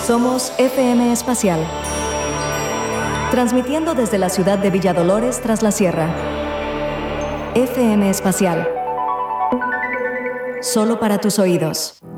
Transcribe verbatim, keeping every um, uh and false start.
Somos F M Espacial, transmitiendo desde la ciudad de Villa Dolores tras la sierra. F M Espacial, solo para tus oídos.